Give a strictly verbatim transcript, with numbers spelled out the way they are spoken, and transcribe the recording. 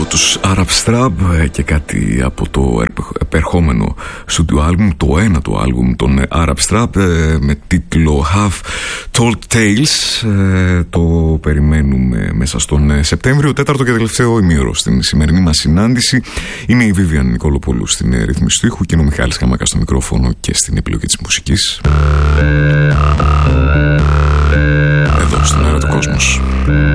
τους Arab Strap και κάτι από το επερχόμενο studio album, το ένα του album των Arab Strap με τίτλο Have Told Tales. Το περιμένουμε μέσα στον Σεπτέμβριο, τέταρτο και τελευταίο ημίωρο στην σημερινή μας συνάντηση. Είναι η Βίβιαν Νικολοπούλου στην ρύθμιση του ήχου και είναι ο Μιχάλης Καμάκας στο μικρόφωνο και στην επιλογή της μουσικής. Εδώ στον Αέρα του Κόσμος.